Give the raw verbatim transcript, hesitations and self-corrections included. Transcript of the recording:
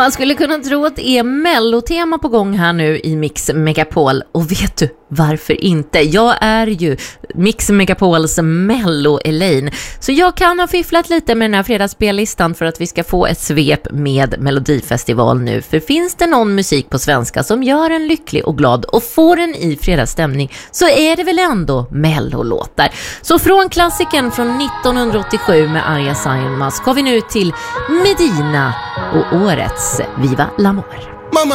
Man skulle kunna tro att det är mellotema på gång här nu i Mix Megapol. Och vet du varför inte? Jag är ju Mix Megapols Mello-Elaine. Så jag kan ha fifflat lite med den här fredagsspellistan för att vi ska få ett svep med Melodifestival nu. För finns det någon musik på svenska som gör en lycklig och glad och får en i fredagsstämning, så är det väl ändå Mellolåtar. Så från klassiken från nittonhundraåttiosju med Arja Saijonmaa ska vi nu till Medina och årets Viva l'Amor.